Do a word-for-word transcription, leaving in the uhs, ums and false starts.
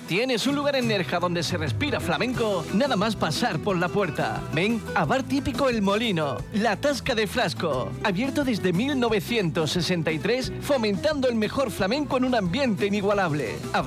¿Tienes un lugar en Nerja donde se respira flamenco? Nada más pasar por la puerta. Ven a Bar Típico El Molino, La Tasca de Flasco. Abierto desde mil novecientos sesenta y tres, fomentando el mejor flamenco en un ambiente inigualable.